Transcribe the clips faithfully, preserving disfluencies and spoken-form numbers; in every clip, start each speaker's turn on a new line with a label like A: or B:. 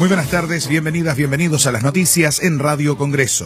A: Muy buenas tardes, bienvenidas, bienvenidos a las noticias en Radio Congreso.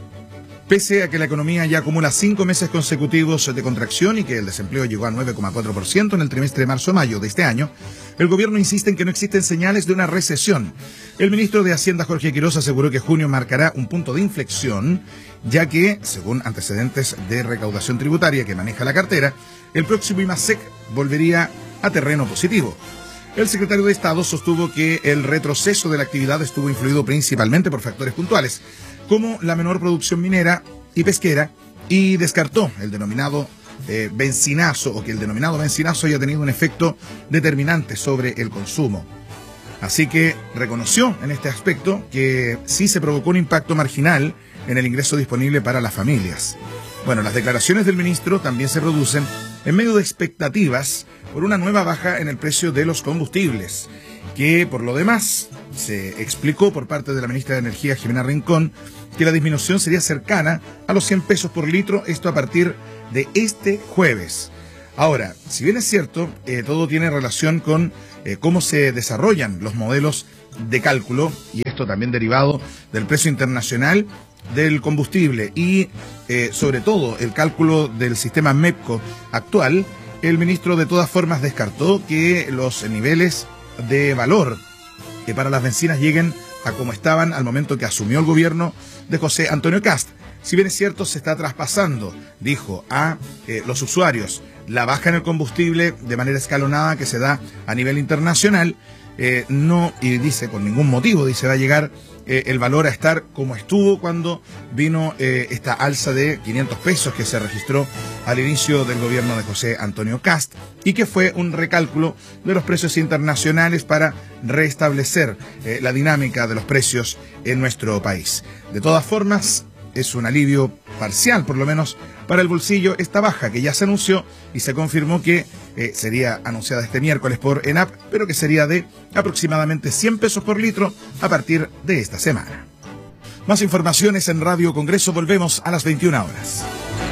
A: Pese a que la economía ya acumula cinco meses consecutivos de contracción y que el desempleo llegó a nueve coma cuatro por ciento en el trimestre de marzo-mayo de este año, el gobierno insiste en que no existen señales de una recesión. El ministro de Hacienda, Jorge Quiroz, aseguró que junio marcará un punto de inflexión, ya que, según antecedentes de recaudación tributaria que maneja la cartera, el próximo IMASEC volvería a terreno positivo. El secretario de Estado sostuvo que el retroceso de la actividad estuvo influido principalmente por factores puntuales, como la menor producción minera y pesquera, y descartó el denominado eh, bencinazo, o que el denominado bencinazo haya tenido un efecto determinante sobre el consumo. Así que reconoció en este aspecto que sí se provocó un impacto marginal en el ingreso disponible para las familias. Bueno, las declaraciones del ministro también se producen en medio de expectativas por una nueva baja en el precio de los combustibles, que por lo demás se explicó por parte de la ministra de Energía, Jimena Rincón, que la disminución sería cercana a los cien pesos por litro, esto a partir de este jueves. Ahora, si bien es cierto, eh, todo tiene relación con eh, cómo se desarrollan los modelos de cálculo, y esto también derivado del precio internacional del combustible y eh, sobre todo el cálculo del sistema MEPCO actual, el ministro de todas formas descartó que los niveles de valor que para las bencinas lleguen a como estaban al momento que asumió el gobierno de José Antonio Kast. Si bien es cierto, se está traspasando, dijo, a eh, los usuarios la baja en el combustible de manera escalonada que se da a nivel internacional, eh, no, y dice con ningún motivo, dice, va a llegar eh, el valor a estar como estuvo cuando vino eh, esta alza de quinientos pesos que se registró al inicio del gobierno de José Antonio Kast, y que fue un recálculo de los precios internacionales para restablecer eh, la dinámica de los precios en nuestro país. De todas formas, es un alivio parcial, por lo menos para el bolsillo, esta baja que ya se anunció y se confirmó que eh, sería anunciada este miércoles por ENAP, pero que sería de aproximadamente cien pesos por litro a partir de esta semana. Más informaciones en Radio Congreso, volvemos a las veintiuna horas.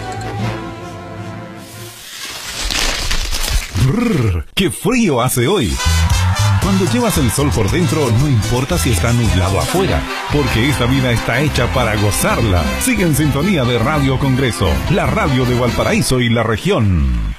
B: Brrr, ¡qué frío hace hoy! Cuando llevas el sol por dentro, no importa si está nublado afuera, porque esta vida está hecha para gozarla. Sigue en sintonía de Radio Congreso, la radio de Valparaíso y la región.